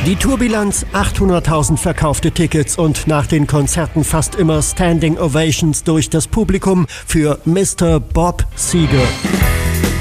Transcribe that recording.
Die Tourbilanz: 800.000 verkaufte Tickets und nach den Konzerten fast immer Standing Ovations durch das Publikum für Mr. Bob Seger.